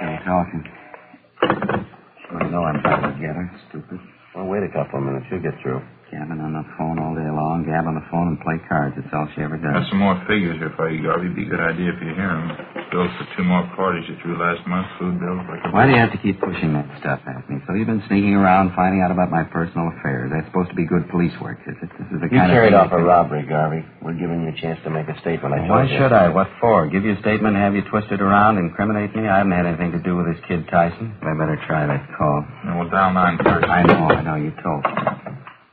Still talking. I know I'm trying to get her. Stupid. Well, wait a couple of minutes. She'll get through. Gabbing on the phone all day long. Gab on the phone and play cards. That's all she ever does. Got some more figures here for you, Garvey. Be a good idea if you hear them. Bills for 2 more parties you threw last month. Food bills. Why do you have to keep pushing that stuff at me? So you've been sneaking around finding out about my personal affairs. That's supposed to be good police work, is it? This is the kind You carried off a robbery, Garvey. We're giving you a chance to make a statement. Why should I? What for? Give you a statement and have you twisted around, incriminate me? I haven't had anything to do with this kid Tyson. I better try that call. No, well, dial 9 first. I know. You told me.